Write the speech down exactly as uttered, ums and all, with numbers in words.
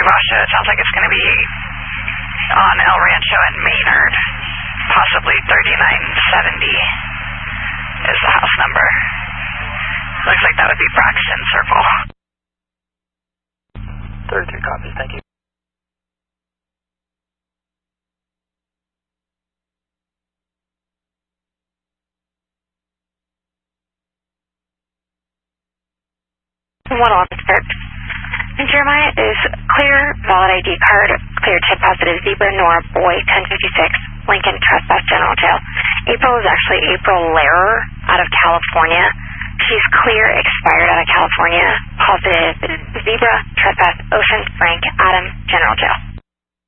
Basha. It sounds like it's going to be on El Rancho and Maynard. Possibly thirty-nine seventy is the house number. Looks like that would be Braxton Circle. thirty-three copies, thank you. One officer. And Jeremiah is clear, valid I D card, clear tip positive zebra, Nora Boy, ten fifty-six, Lincoln Trespass General Jail. April is actually April Lehrer out of California. She's clear, expired out of California, positive zebra, trespass, Ocean Frank, Adam, General Jail.